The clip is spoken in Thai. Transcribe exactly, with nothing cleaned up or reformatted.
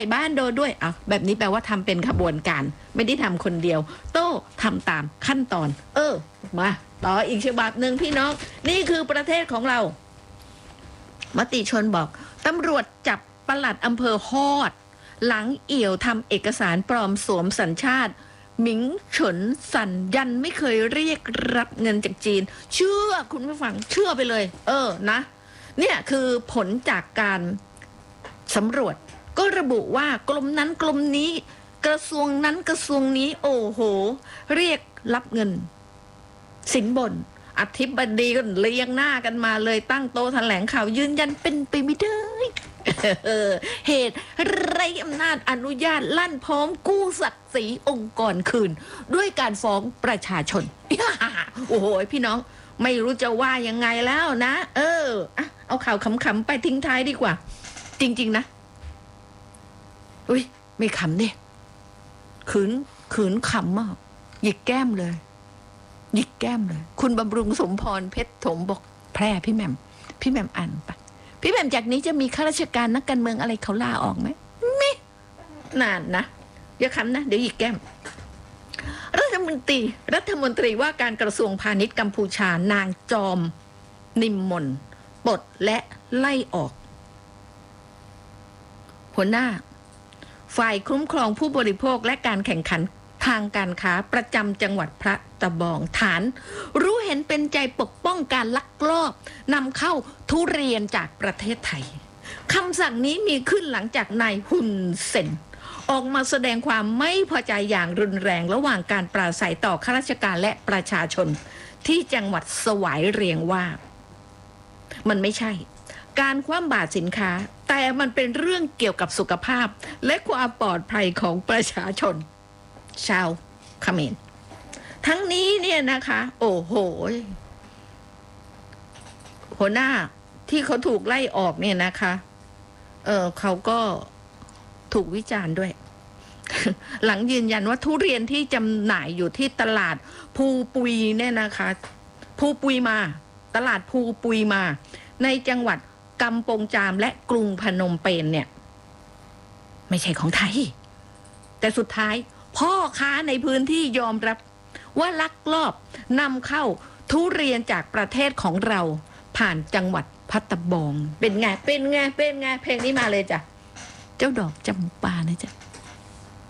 บ้านโดนด้วยอ่ะแบบนี้แปลว่าทำเป็นขบวนการไม่ได้ทำคนเดียวโต้ทำตามขั้นตอนเออมาต่ออีกฉบับหนึ่งพี่น้องนี่คือประเทศของเรามติชนบอกตำรวจจับปลัดอำเภอฮอดหลังเอี่ยวทำเอกสารปลอมสวมสัญชาติหมิงเฉินสันยันไม่เคยเรียกรับเงินจากจีนเชื่อคุณผู้ฟังเชื่อไปเลยเออนะเนี่ยคือผลจากการสำรวจก็ระบุว่ากรมนั้นกรมนี้กระทรวงนั้นกระทรวงนี้โอ้โหเรียกรับเงินสินบนอธิบดีก็เรียงหน้ากันมาเลยตั้งโต๊ะแถลงข่าวยืนยันเป็นไปไม่ได้เหตุไร้อำนาจอนุญาตลั่นพร้อมกู้ศักดิ์ศรีองค์กรคืนด้วยการฟ้องประชาชนโอ้โหพี่น้องไม่รู้จะว่ายังไงแล้วนะเออเอาข่าวขำๆไปทิ้งท้ายดีกว่าจริงๆนะอุ้ยไม่ขำเนี่ยขืนขืนขำมากหยิกแก้มเลยหยิกแก้มเลยคุณบำรุงสมพรเพชรถมบอกแพร่พี่แหม่มพี่แหม่มอ่านไปพี่แหม่มจากนี้จะมีข้าราชการนักการเมืองอะไรเขาลาออกไหมไม่นานนะอย่าขำนะเดี๋ยวหยิกแก้มรัฐมนตรีรัฐมนตรีว่าการกระทรวงพาณิชย์กัมพูชานางจอมนิมมนปลดและไล่ออกหัวหน้าฝ่ายคุ้มครองผู้บริโภคและการแข่งขันทางการค้าประจำจังหวัดพระตะบองฐานรู้เห็นเป็นใจปกป้องการลักลอบนำเข้าทุเรียนจากประเทศไทยคำสั่งนี้มีขึ้นหลังจากนายฮุนเซนออกมาแสดงความไม่พอใจอย่างรุนแรงระหว่างการปราศัยต่อข้าราชการและประชาชนที่จังหวัดสวายเรียงว่ามันไม่ใช่การคว่ำบาตรสินค้าแต่มันเป็นเรื่องเกี่ยวกับสุขภาพและความปลอดภัยของประชาชนชาวเขมรทั้งนี้เนี่ยนะคะโอ้โหหัวหน้าที่เขาถูกไล่ออกเนี่ยนะคะเออเขาก็ถูกวิจารณ์ด้วย หลังยืนยันว่าทุเรียนที่จำหน่ายอยู่ที่ตลาดภูปุยเนี่ยนะคะภูปุยมาตลาดภูปุยมาในจังหวัดกำปงจามและกรุงพนมเปญเนี่ยไม่ใช่ของไทยแต่สุดท้ายพ่อค้าในพื้นที่ยอมรับว่าลักลอบนำเข้าทุเรียนจากประเทศของเราผ่านจังหวัดพัตตะบองเป็นไงเป็นไงเป็นไงเพลงนี้มาเลยจ้ะเจ้าดอกจำปานะจ๊ะ